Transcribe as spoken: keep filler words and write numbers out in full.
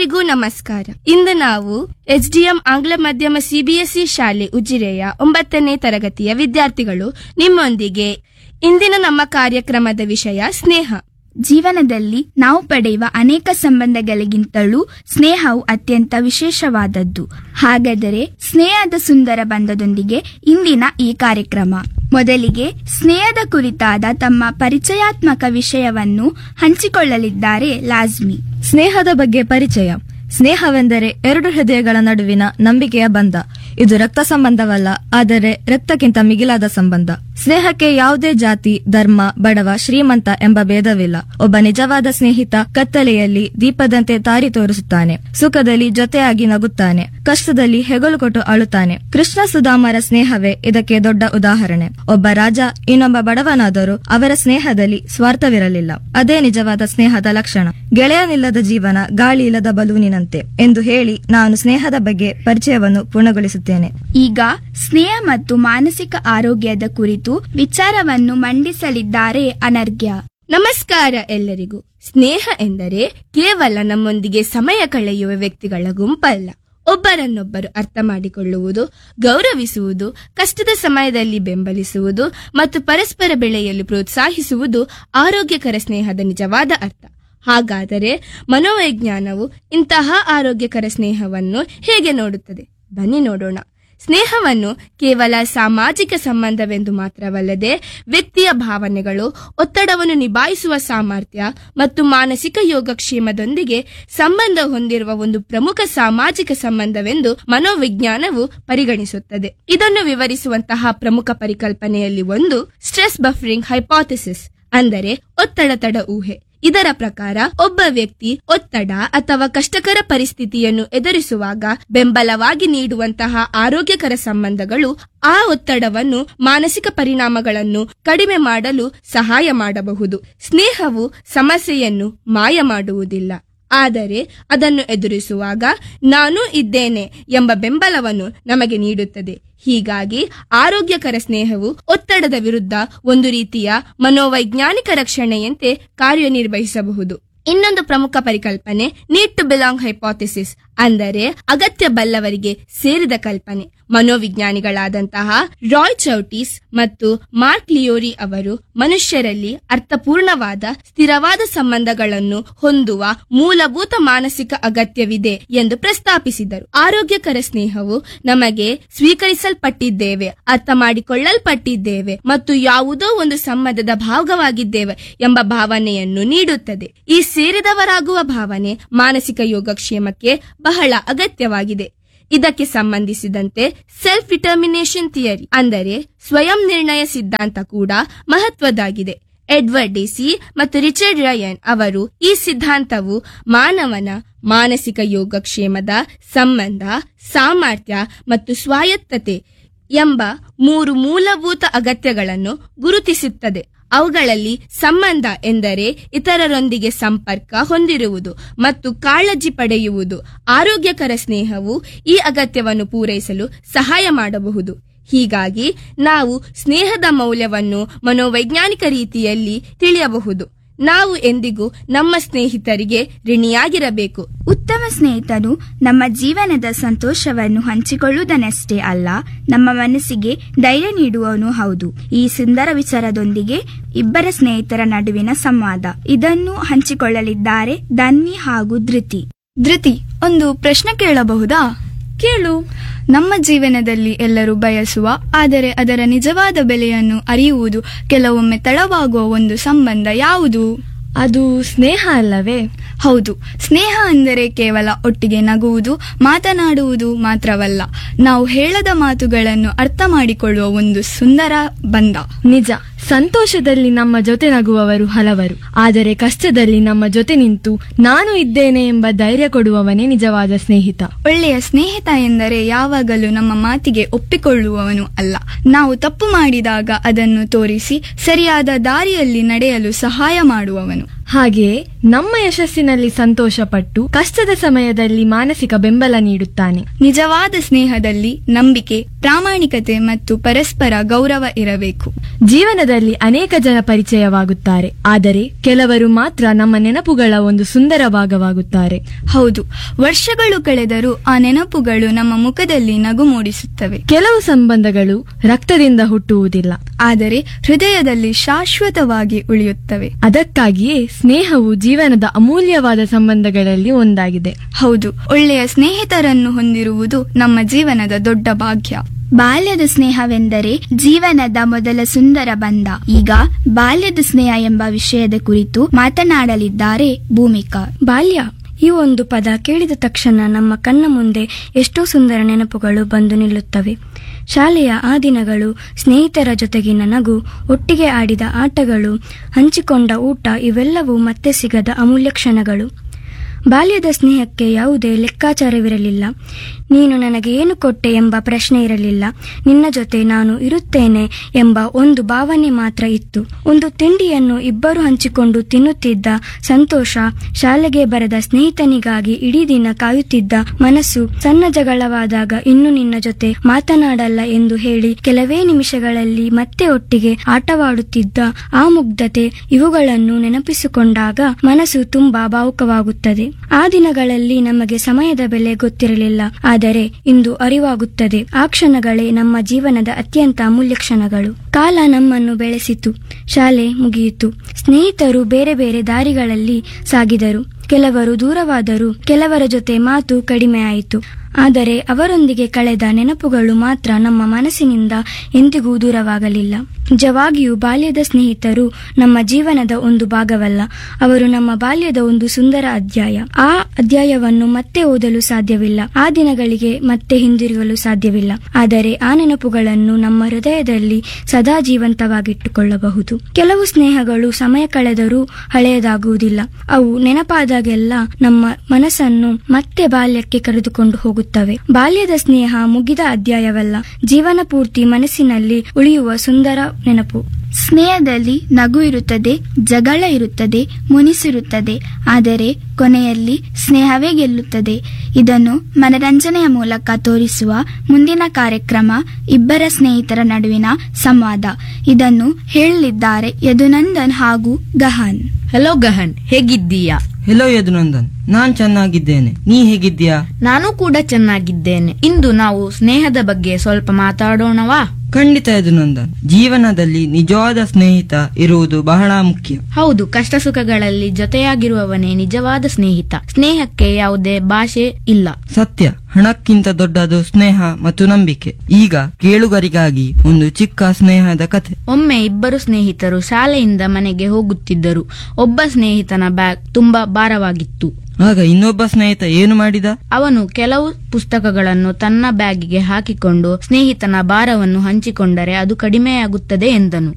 ಎಲ್ಲರಿಗೂ ನಮಸ್ಕಾರ. ಇಂದು ನಾವು ಎಸ್ಡಿಎಂ ಆಂಗ್ಲ ಮಾಧ್ಯಮ ಸಿಬಿಎಸ್ಇ ಶಾಲೆ ಉಜಿರೆಯ ಒಂಬತ್ತನೇ ತರಗತಿಯ ವಿದ್ಯಾರ್ಥಿಗಳು ನಿಮ್ಮೊಂದಿಗೆ. ಇಂದಿನ ನಮ್ಮ ಕಾರ್ಯಕ್ರಮದ ವಿಷಯ ಸ್ನೇಹ. ಜೀವನದಲ್ಲಿ ನಾವು ಪಡೆಯುವ ಅನೇಕ ಸಂಬಂಧಗಳಿಗಿಂತಲೂ ಸ್ನೇಹವು ಅತ್ಯಂತ ವಿಶೇಷವಾದದ್ದು. ಹಾಗಾದರೆ ಸ್ನೇಹದ ಸುಂದರ ಬಂಧದೊಂದಿಗೆ ಇಂದಿನ ಈ ಕಾರ್ಯಕ್ರಮ. ಮೊದಲಿಗೆ ಸ್ನೇಹದ ಕುರಿತಾದ ತಮ್ಮ ಪರಿಚಯಾತ್ಮಕ ವಿಷಯವನ್ನು ಹಂಚಿಕೊಳ್ಳಲಿದ್ದಾರೆ ಲಾಜ್ಮಿ. ಸ್ನೇಹದ ಬಗ್ಗೆ ಪರಿಚಯ. ಸ್ನೇಹವೆಂದರೆ ಎರಡು ಹೃದಯಗಳ ನಡುವಿನ ನಂಬಿಕೆಯ ಬಂಧ. ಇದು ರಕ್ತ ಸಂಬಂಧವಲ್ಲ, ಆದರೆ ರಕ್ತಕ್ಕಿಂತ ಮಿಗಿಲಾದ ಸಂಬಂಧ. ಸ್ನೇಹಕ್ಕೆ ಯಾವುದೇ ಜಾತಿ, ಧರ್ಮ, ಬಡವ, ಶ್ರೀಮಂತ ಎಂಬ ಭೇದವಿಲ್ಲ. ಒಬ್ಬ ನಿಜವಾದ ಸ್ನೇಹಿತ ಕತ್ತಲೆಯಲ್ಲಿ ದೀಪದಂತೆ ದಾರಿ ತೋರಿಸುತ್ತಾನೆ, ಸುಖದಲ್ಲಿ ಜೊತೆಯಾಗಿ ನಗುತ್ತಾನೆ, ಕಷ್ಟದಲ್ಲಿ ಹೆಗಲು ಕೊಟ್ಟು ಅಳುತ್ತಾನೆ. ಕೃಷ್ಣ ಸುಧಾಮರ ಸ್ನೇಹವೇ ಇದಕ್ಕೆ ದೊಡ್ಡ ಉದಾಹರಣೆ. ಒಬ್ಬ ರಾಜ ಇನ್ನೊಬ್ಬ ಬಡವನಾದರೂ ಅವರ ಸ್ನೇಹದಲ್ಲಿ ಸ್ವಾರ್ಥವಿರಲಿಲ್ಲ. ಅದೇ ನಿಜವಾದ ಸ್ನೇಹದ ಲಕ್ಷಣ. ಗೆಳೆಯನಿಲ್ಲದ ಜೀವನ ಗಾಳಿ ಇಲ್ಲದ ಬಲೂನಿನಂತೆ ಎಂದು ಹೇಳಿ ನಾನು ಸ್ನೇಹದ ಬಗ್ಗೆ ಪರಿಚಯವನ್ನು ಪೂರ್ಣಗೊಳಿಸುತ್ತೇನೆ. ಈಗ ಸ್ನೇಹ ಮತ್ತು ಮಾನಸಿಕ ಆರೋಗ್ಯದ ಕುರಿತು ವಿಚಾರವನ್ನು ಮಂಡಿಸಲಿದ್ದಾರೆ ಅನರ್ಘ್ಯ. ನಮಸ್ಕಾರ ಎಲ್ಲರಿಗೂ. ಸ್ನೇಹ ಎಂದರೆ ಕೇವಲ ನಮ್ಮೊಂದಿಗೆ ಸಮಯ ಕಳೆಯುವ ವ್ಯಕ್ತಿಗಳ ಗುಂಪಲ್ಲ. ಒಬ್ಬರನ್ನೊಬ್ಬರು ಅರ್ಥ ಮಾಡಿಕೊಳ್ಳುವುದು, ಗೌರವಿಸುವುದು, ಕಷ್ಟದ ಸಮಯದಲ್ಲಿ ಬೆಂಬಲಿಸುವುದು ಮತ್ತು ಪರಸ್ಪರ ಬೆಳೆಯಲು ಪ್ರೋತ್ಸಾಹಿಸುವುದು ಆರೋಗ್ಯಕರ ಸ್ನೇಹದ ನಿಜವಾದ ಅರ್ಥ. ಹಾಗಾದರೆ ಮನೋವಿಜ್ಞಾನವು ಇಂತಹ ಆರೋಗ್ಯಕರ ಸ್ನೇಹವನ್ನು ಹೇಗೆ ನೋಡುತ್ತದೆ? ಬನ್ನಿ ನೋಡೋಣ. ಸ್ನೇಹವನ್ನು ಕೇವಲ ಸಾಮಾಜಿಕ ಸಂಬಂಧವೆಂದು ಮಾತ್ರವಲ್ಲದೆ ವ್ಯಕ್ತಿಯ ಭಾವನೆಗಳು, ಒತ್ತಡವನ್ನು ನಿಭಾಯಿಸುವ ಸಾಮರ್ಥ್ಯ ಮತ್ತು ಮಾನಸಿಕ ಯೋಗಕ್ಷೇಮದೊಂದಿಗೆ ಸಂಬಂಧ ಹೊಂದಿರುವ ಒಂದು ಪ್ರಮುಖ ಸಾಮಾಜಿಕ ಸಂಬಂಧವೆಂದು ಮನೋವಿಜ್ಞಾನವು ಪರಿಗಣಿಸುತ್ತದೆ. ಇದನ್ನು ವಿವರಿಸುವಂತಹ ಪ್ರಮುಖ ಪರಿಕಲ್ಪನೆಯಲ್ಲಿ ಒಂದು ಸ್ಟ್ರೆಸ್ ಬಫರಿಂಗ್ ಹೈಪೋಥೆಸಿಸ್, ಅಂದರೆ ಒತ್ತಡ ತಡ ಊಹೆ. ಇದರ ಪ್ರಕಾರ ಒಬ್ಬ ವ್ಯಕ್ತಿ ಒತ್ತಡ ಅಥವಾ ಕಷ್ಟಕರ ಪರಿಸ್ಥಿತಿಯನ್ನು ಎದುರಿಸುವಾಗ ಬೆಂಬಲವಾಗಿ ನೀಡುವಂತಹ ಆರೋಗ್ಯಕರ ಸಂಬಂಧಗಳು ಆ ಒತ್ತಡವನ್ನು, ಮಾನಸಿಕ ಪರಿಣಾಮಗಳನ್ನು ಕಡಿಮೆ ಮಾಡಲು ಸಹಾಯ ಮಾಡಬಹುದು. ಸ್ನೇಹವು ಸಮಸ್ಯೆಯನ್ನು ಮಾಯ ಮಾಡುವುದಿಲ್ಲ, ಆದರೆ ಅದನ್ನು ಎದುರಿಸುವಾಗ ನಾನು ಇದ್ದೇನೆ ಎಂಬ ಬೆಂಬಲವನ್ನು ನಮಗೆ ನೀಡುತ್ತದೆ. ಹೀಗಾಗಿ ಆರೋಗ್ಯಕರ ಸ್ನೇಹವು ಒತ್ತಡದ ವಿರುದ್ಧ ಒಂದು ರೀತಿಯ ಮನೋವೈಜ್ಞಾನಿಕ ರಕ್ಷಣೆಯಂತೆ ಕಾರ್ಯನಿರ್ವಹಿಸಬಹುದು. ಇನ್ನೊಂದು ಪ್ರಮುಖ ಪರಿಕಲ್ಪನೆ ನೀಡ್ ಟು ಬಿಲಾಂಗ್ ಹೈಪೋಥೆಸಿಸ್, ಅಂದರೆ ಅಗತ್ಯ ಬಲ್ಲವರಿಗೆ ಸೇರಿದ ಕಲ್ಪನೆ. ಮನೋವಿಜ್ಞಾನಿಗಳಾದಂತಹ ರಾಯ್ ಚೌಟಿಸ್ ಮತ್ತು ಮಾರ್ಕ್ ಲಿಯೋರಿ ಅವರು ಮನುಷ್ಯರಲ್ಲಿ ಅರ್ಥಪೂರ್ಣವಾದ ಸ್ಥಿರವಾದ ಸಂಬಂಧಗಳನ್ನು ಹೊಂದುವ ಮೂಲಭೂತ ಮಾನಸಿಕ ಅಗತ್ಯವಿದೆ ಎಂದು ಪ್ರಸ್ತಾಪಿಸಿದರು. ಆರೋಗ್ಯಕರ ಸ್ನೇಹವು ನಮಗೆ ಸ್ವೀಕರಿಸಲ್ಪಟ್ಟಿದ್ದೇವೆ, ಅರ್ಥ ಮಾಡಿಕೊಳ್ಳಲ್ಪಟ್ಟಿದ್ದೇವೆ ಮತ್ತು ಯಾವುದೋ ಒಂದು ಸಂಬಂಧದ ಭಾಗವಾಗಿದ್ದೇವೆ ಎಂಬ ಭಾವನೆಯನ್ನು ನೀಡುತ್ತದೆ. ಈ ಸೇರಿದವರಾಗುವ ಭಾವನೆ ಮಾನಸಿಕ ಯೋಗಕ್ಷೇಮಕ್ಕೆ ಬಹಳ ಅಗತ್ಯವಾಗಿದೆ. ಇದಕ್ಕೆ ಸಂಬಂಧಿಸಿದಂತೆ ಸೆಲ್ಫ್ ಡಿಟರ್ಮಿನೇಷನ್ ಥಿಯರಿ, ಅಂದರೆ ಸ್ವಯಂ ನಿರ್ಣಯ ಸಿದ್ಧಾಂತ ಕೂಡ ಮಹತ್ವದಾಗಿದೆ. ಎಡ್ವರ್ಡ್ ಡೆಸಿ ಮತ್ತು ರಿಚರ್ಡ್ ರಯನ್ ಅವರು ಈ ಸಿದ್ಧಾಂತವು ಮಾನವನ ಮಾನಸಿಕ ಯೋಗಕ್ಷೇಮದ ಸಂಬಂಧ, ಸಾಮರ್ಥ್ಯ ಮತ್ತು ಸ್ವಾಯತ್ತತೆ ಎಂಬ ಮೂರು ಮೂಲಭೂತ ಅಗತ್ಯಗಳನ್ನು ಗುರುತಿಸುತ್ತದೆ. ಅವುಗಳಲ್ಲಿ ಸಂಬಂಧ ಎಂದರೆ ಇತರರೊಂದಿಗೆ ಸಂಪರ್ಕ ಹೊಂದಿರುವುದು ಮತ್ತು ಕಾಳಜಿ ಪಡೆಯುವುದು. ಆರೋಗ್ಯಕರ ಸ್ನೇಹವು ಈ ಅಗತ್ಯವನ್ನು ಪೂರೈಸಲು ಸಹಾಯ ಮಾಡಬಹುದು. ಹೀಗಾಗಿ ನಾವು ಸ್ನೇಹದ ಮೌಲ್ಯವನ್ನು ಮನೋವೈಜ್ಞಾನಿಕ ರೀತಿಯಲ್ಲಿ ತಿಳಿಯಬಹುದು. ನಾವು ಎಂದಿಗೂ ನಮ್ಮ ಸ್ನೇಹಿತರಿಗೆ ಋಣಿಯಾಗಿರಬೇಕು. ಉತ್ತಮ ಸ್ನೇಹಿತನು ನಮ್ಮ ಜೀವನದ ಸಂತೋಷವನ್ನು ಹಂಚಿಕೊಳ್ಳುವುದನ್ನಷ್ಟೇ ಅಲ್ಲ, ನಮ್ಮ ಮನಸ್ಸಿಗೆ ಧೈರ್ಯ ನೀಡುವವನು ಹೌದು. ಈ ಸುಂದರ ವಿಚಾರದೊಂದಿಗೆ ಇಬ್ಬರ ಸ್ನೇಹಿತರ ನಡುವಿನ ಸಂವಾದ, ಇದನ್ನು ಹಂಚಿಕೊಳ್ಳಲಿದ್ದಾರೆ ಧನ್ವಿ ಹಾಗೂ ಧೃತಿ. ಧೃತಿ, ಒಂದು ಪ್ರಶ್ನೆ ಕೇಳಬಹುದಾ? ಕೇಳು. ನಮ್ಮ ಜೀವನದಲ್ಲಿ ಎಲ್ಲರೂ ಬಯಸುವ, ಆದರೆ ಅದರ ನಿಜವಾದ ಬೆಲೆಯನ್ನು ಅರಿಯುವುದು ಕೆಲವೊಮ್ಮೆ ತಡವಾಗುವ ಒಂದು ಸಂಬಂಧ ಯಾವುದು? ಅದು ಸ್ನೇಹ ಅಲ್ಲವೇ? ಹೌದು. ಸ್ನೇಹ ಅಂದರೆ ಕೇವಲ ಒಟ್ಟಿಗೆ ನಗುವುದು, ಮಾತನಾಡುವುದು ಮಾತ್ರವಲ್ಲ, ನಾವು ಹೇಳದ ಮಾತುಗಳನ್ನು ಅರ್ಥ ಮಾಡಿಕೊಳ್ಳುವ ಒಂದು ಸುಂದರ ಬಂಧ. ನಿಜ. ಸಂತೋಷದಲ್ಲಿ ನಮ್ಮ ಜೊತೆ ನಗುವವರು ಹಲವರು, ಆದರೆ ಕಷ್ಟದಲ್ಲಿ ನಮ್ಮ ಜೊತೆ ನಿಂತು ನಾನು ಇದ್ದೇನೆ ಎಂಬ ಧೈರ್ಯ ಕೊಡುವವನೇ ನಿಜವಾದ ಸ್ನೇಹಿತ. ಒಳ್ಳೆಯ ಸ್ನೇಹಿತ ಎಂದರೆ ಯಾವಾಗಲೂ ನಮ್ಮ ಮಾತಿಗೆ ಒಪ್ಪಿಕೊಳ್ಳುವವನು ಅಲ್ಲ, ನಾವು ತಪ್ಪು ಮಾಡಿದಾಗ ಅದನ್ನು ತೋರಿಸಿ ಸರಿಯಾದ ದಾರಿಯಲ್ಲಿ ನಡೆಯಲು ಸಹಾಯ ಮಾಡುವವನು. ಹಾಗೆಯೇ ನಮ್ಮ ಯಶಸ್ಸಿನಲ್ಲಿ ಸಂತೋಷಪಟ್ಟು ಕಷ್ಟದ ಸಮಯದಲ್ಲಿ ಮಾನಸಿಕ ಬೆಂಬಲ ನೀಡುತ್ತಾನೆ. ನಿಜವಾದ ಸ್ನೇಹದಲ್ಲಿ ನಂಬಿಕೆ, ಪ್ರಾಮಾಣಿಕತೆ ಮತ್ತು ಪರಸ್ಪರ ಗೌರವ ಇರಬೇಕು. ಜೀವನದಲ್ಲಿ ಅನೇಕ ಜನ ಪರಿಚಯವಾಗುತ್ತಾರೆ, ಆದರೆ ಕೆಲವರು ಮಾತ್ರ ನಮ್ಮ ನೆನಪುಗಳ ಒಂದು ಸುಂದರ ಭಾಗವಾಗುತ್ತಾರೆ. ಹೌದು, ವರ್ಷಗಳು ಕಳೆದರೂ ಆ ನೆನಪುಗಳು ನಮ್ಮ ಮುಖದಲ್ಲಿ ನಗು ಮೂಡಿಸುತ್ತವೆ. ಕೆಲವು ಸಂಬಂಧಗಳು ರಕ್ತದಿಂದ ಹುಟ್ಟುವುದಿಲ್ಲ, ಆದರೆ ಹೃದಯದಲ್ಲಿ ಶಾಶ್ವತವಾಗಿ ಉಳಿಯುತ್ತವೆ. ಅದಕ್ಕಾಗಿಯೇ ಸ್ನೇಹವು ಜೀವನದ ಅಮೂಲ್ಯವಾದ ಸಂಬಂಧಗಳಲ್ಲಿ ಒಂದಾಗಿದೆ. ಹೌದು, ಒಳ್ಳೆಯ ಸ್ನೇಹಿತರನ್ನು ಹೊಂದಿರುವುದು ನಮ್ಮ ಜೀವನದ ದೊಡ್ಡ ಭಾಗ್ಯ. ಬಾಲ್ಯದ ಸ್ನೇಹವೆಂದರೆ ಜೀವನದ ಮೊದಲ ಸುಂದರ ಬಂಧ. ಈಗ ಬಾಲ್ಯದ ಸ್ನೇಹ ಎಂಬ ವಿಷಯದ ಕುರಿತು ಮಾತನಾಡಲಿದ್ದಾರೆ ಭೂಮಿಕಾ. ಬಾಲ್ಯ ಈ ಒಂದು ಪದ ಕೇಳಿದ ತಕ್ಷಣ ನಮ್ಮ ಕಣ್ಣ ಮುಂದೆ ಎಷ್ಟೋ ಸುಂದರ ನೆನಪುಗಳು ಬಂದು ನಿಲ್ಲುತ್ತವೆ. ಶಾಲೆಯ ಆ ದಿನಗಳು, ಸ್ನೇಹಿತರ ಜೊತೆಗಿನ ನಗು, ಒಟ್ಟಿಗೆ ಆಡಿದ ಆಟಗಳು, ಹಂಚಿಕೊಂಡ ಊಟ ಇವೆಲ್ಲವೂ ಮತ್ತೆ ಸಿಗದ ಅಮೂಲ್ಯ ಕ್ಷಣಗಳು. ಬಾಲ್ಯದ ಸ್ನೇಹಕ್ಕೆ ಯಾವುದೇ ಲೆಕ್ಕಾಚಾರವಿರಲಿಲ್ಲ. ನೀನು ನನಗೆ ಏನು ಕೊಟ್ಟೆ ಎಂಬ ಪ್ರಶ್ನೆ ಇರಲಿಲ್ಲ. ನಿನ್ನ ಜೊತೆ ನಾನು ಇರುತ್ತೇನೆ ಎಂಬ ಒಂದು ಭಾವನೆ ಮಾತ್ರ ಇತ್ತು. ಒಂದು ತಿಂಡಿಯನ್ನು ಇಬ್ಬರು ಹಂಚಿಕೊಂಡು ತಿನ್ನುತ್ತಿದ್ದ ಸಂತೋಷ, ಶಾಲೆಗೆ ಬರದ ಸ್ನೇಹಿತನಿಗಾಗಿ ಇಡೀ ದಿನ ಕಾಯುತ್ತಿದ್ದ ಮನಸ್ಸು, ಸಣ್ಣ ಜಗಳವಾದಾಗ ಇನ್ನು ನಿನ್ನ ಜೊತೆ ಮಾತನಾಡಲ್ಲ ಎಂದು ಹೇಳಿ ಕೆಲವೇ ನಿಮಿಷಗಳಲ್ಲಿ ಮತ್ತೆ ಒಟ್ಟಿಗೆ ಆಟವಾಡುತ್ತಿದ್ದ ಆ ಮುಗ್ಧತೆ, ಇವುಗಳನ್ನು ನೆನಪಿಸಿಕೊಂಡಾಗ ಮನಸ್ಸು ತುಂಬಾ ಭಾವುಕವಾಗುತ್ತದೆ. ಆ ದಿನಗಳಲ್ಲಿ ನಮಗೆ ಸಮಯದ ಬೆಲೆ ಗೊತ್ತಿರಲಿಲ್ಲ, ಆದರೆ ಇಂದು ಅರಿವಾಗುತ್ತದೆ. ಆ ಕ್ಷಣಗಳೇ ನಮ್ಮ ಜೀವನದ ಅತ್ಯಂತ ಅಮೂಲ್ಯ ಕ್ಷಣಗಳು. ಕಾಲ ನಮ್ಮನ್ನು ಬೆಳೆಸಿತು, ಶಾಲೆ ಮುಗಿಯಿತು, ಸ್ನೇಹಿತರು ಬೇರೆ ಬೇರೆ ದಾರಿಗಳಲ್ಲಿ ಸಾಗಿದರು. ಕೆಲವರು ದೂರವಾದರು, ಕೆಲವರ ಜೊತೆ ಮಾತು ಕಡಿಮೆ ಆಯಿತು. ಆದರೆ ಅವರೊಂದಿಗೆ ಕಳೆದ ನೆನಪುಗಳು ಮಾತ್ರ ನಮ್ಮ ಮನಸ್ಸಿನಿಂದ ಎಂದಿಗೂ ದೂರವಾಗಲಿಲ್ಲ. ನಿಜವಾಗಿಯೂ ಬಾಲ್ಯದ ಸ್ನೇಹಿತರು ನಮ್ಮ ಜೀವನದ ಒಂದು ಭಾಗವಲ್ಲ, ಅವರು ನಮ್ಮ ಬಾಲ್ಯದ ಒಂದು ಸುಂದರ ಅಧ್ಯಾಯ. ಆ ಅಧ್ಯಾಯವನ್ನು ಮತ್ತೆ ಓದಲು ಸಾಧ್ಯವಿಲ್ಲ, ಆ ದಿನಗಳಿಗೆ ಮತ್ತೆ ಹಿಂದಿರುಗಲು ಸಾಧ್ಯವಿಲ್ಲ. ಆದರೆ ಆ ನೆನಪುಗಳನ್ನು ನಮ್ಮ ಹೃದಯದಲ್ಲಿ ಸದಾ ಜೀವಂತವಾಗಿಟ್ಟುಕೊಳ್ಳಬಹುದು. ಕೆಲವು ಸ್ನೇಹಗಳು ಸಮಯ ಕಳೆದರೂ ಹಳೆಯದಾಗುವುದಿಲ್ಲ. ಅವು ನೆನಪಾದಾಗೆಲ್ಲ ನಮ್ಮ ಮನಸ್ಸನ್ನು ಮತ್ತೆ ಬಾಲ್ಯಕ್ಕೆ ಕರೆದುಕೊಂಡು ಹೋಗುತ್ತವೆ. ಬಾಲ್ಯದ ಸ್ನೇಹ ಮುಗಿದ ಅಧ್ಯಾಯವಲ್ಲ, ಜೀವನ ಪೂರ್ತಿ ಮನಸ್ಸಿನಲ್ಲಿ ಉಳಿಯುವ ಸುಂದರ ನೆನಪು. ಸ್ನೇಹದಲ್ಲಿ ನಗು ಇರುತ್ತದೆ, ಜಗಳ ಇರುತ್ತದೆ, ಮುನಿಸಿರುತ್ತದೆ, ಆದರೆ ಕೊನೆಯಲ್ಲಿ ಸ್ನೇಹವೇ ಗೆಲ್ಲುತ್ತದೆ. ಇದನ್ನು ಮನರಂಜನೆಯ ಮೂಲಕ ತೋರಿಸುವ ಮುಂದಿನ ಕಾರ್ಯಕ್ರಮ ಇಬ್ಬರ ಸ್ನೇಹಿತರ ನಡುವಿನ ಸಂವಾದ. ಇದನ್ನು ಹೇಳಲಿದ್ದಾರೆ ಯದುನಂದನ್ ಹಾಗೂ ಗಹನ್. ಹಲೋ ಗಹನ್, ಹೇಗಿದ್ದೀಯಾ? ಹೆಲೋ ಯದುನಂದನ್, ನಾನ್ ಚೆನ್ನಾಗಿದ್ದೇನೆ. ನೀ ಹೇಗಿದ್ದೀಯಾ? ನಾನು ಕೂಡ ಚೆನ್ನಾಗಿದ್ದೇನೆ. ಇಂದು ನಾವು ಸ್ನೇಹದ ಬಗ್ಗೆ ಸ್ವಲ್ಪ ಮಾತಾಡೋಣವಾ? ಖಂಡಿತ ಯದುನಂದನ್. ಜೀವನದಲ್ಲಿ ನಿಜವಾದ ಸ್ನೇಹಿತ ಇರುವುದು ಬಹಳ ಮುಖ್ಯ. ಹೌದು, ಕಷ್ಟ ಸುಖಗಳಲ್ಲಿ ಜೊತೆಯಾಗಿರುವವನೇ ನಿಜವಾದ ಸ್ನೇಹಿತ. ಸ್ನೇಹಕ್ಕೆ ಯಾವುದೇ ಭಾಷೆ ಇಲ್ಲ. ಸತ್ಯ. ಹಣಕ್ಕಿಂತ ದೊಡ್ಡದು ಸ್ನೇಹ ಮತ್ತು ನಂಬಿಕೆ. ಈಗ ಕೇಳುಗರಿಗಾಗಿ ಒಂದು ಚಿಕ್ಕ ಸ್ನೇಹದ ಕಥೆ. ಒಮ್ಮೆ ಇಬ್ಬರು ಸ್ನೇಹಿತರು ಶಾಲೆಯಿಂದ ಮನೆಗೆ ಹೋಗುತ್ತಿದ್ದರು. ಒಬ್ಬ ಸ್ನೇಹಿತನ ಬ್ಯಾಗ್ ತುಂಬಾ ಭಾರವಾಗಿತ್ತು. ಆಗ ಇನ್ನೊಬ್ಬ ಸ್ನೇಹಿತ ಏನು ಮಾಡಿದ? ಅವನು ಕೆಲವು ಪುಸ್ತಕಗಳನ್ನು ತನ್ನ ಬ್ಯಾಗಿಗೆ ಹಾಕಿಕೊಂಡು ಸ್ನೇಹಿತನ ಭಾರವನ್ನು ಹಂಚಿಕೊಂಡರೆ ಅದು ಕಡಿಮೆಯಾಗುತ್ತದೆ ಎಂದನು.